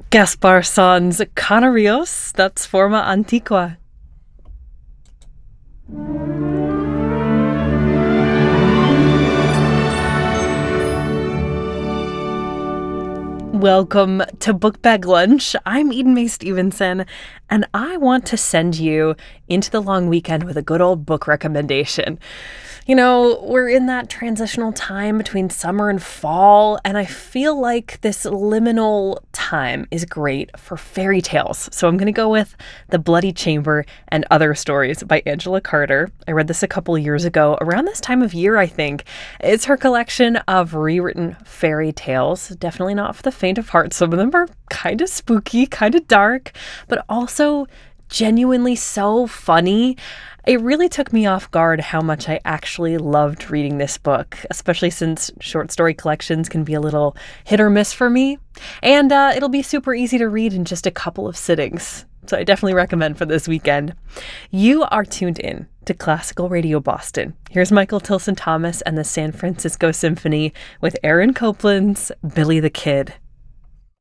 Gaspar Sans Canarios, that's Forma Antigua. Welcome to Book Bag Lunch. I'm Eden Mae Stevenson, and I want to send you into the long weekend with a good old book recommendation. You know, we're in that transitional time between summer and fall, and I feel like this liminal time is great for fairy tales. So I'm going to go with The Bloody Chamber and Other Stories by Angela Carter. I read this a couple years ago, around this time of year, I think. It's her collection of rewritten fairy tales. Definitely not for the faint of heart. Some of them are kind of spooky, kind of dark, but also genuinely so funny. It really took me off guard how much I actually loved reading this book, especially since short story collections can be a little hit or miss for me. And it'll be super easy to read in just a couple of sittings. So I definitely recommend for this weekend. You are tuned in to Classical Radio Boston. Here's Michael Tilson Thomas and the San Francisco Symphony with Aaron Copland's Billy the Kid.